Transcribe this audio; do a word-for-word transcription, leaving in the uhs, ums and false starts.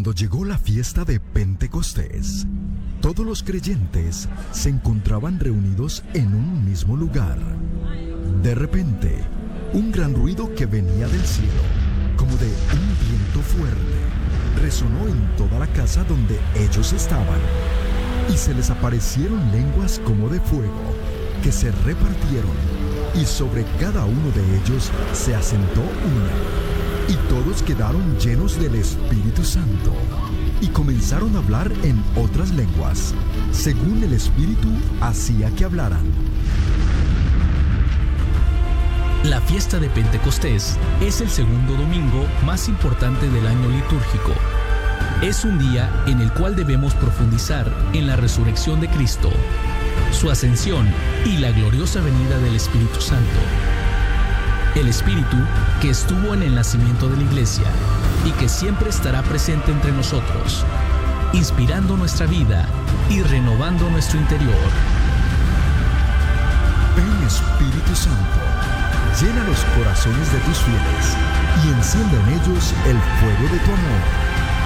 Cuando llegó la fiesta de Pentecostés, todos los creyentes se encontraban reunidos en un mismo lugar. De repente, un gran ruido que venía del cielo, como de un viento fuerte, resonó en toda la casa donde ellos estaban, y se les aparecieron lenguas como de fuego, que se repartieron, y sobre cada uno de ellos se asentó una. Y todos quedaron llenos del Espíritu Santo, y comenzaron a hablar en otras lenguas, según el Espíritu hacía que hablaran. La fiesta de Pentecostés es el segundo domingo más importante del año litúrgico. Es un día en el cual debemos profundizar en la resurrección de Cristo, su ascensión y la gloriosa venida del Espíritu Santo. El Espíritu que estuvo en el nacimiento de la Iglesia y que siempre estará presente entre nosotros, inspirando nuestra vida y renovando nuestro interior. Ven, Espíritu Santo, llena los corazones de tus fieles y enciende en ellos el fuego de tu amor.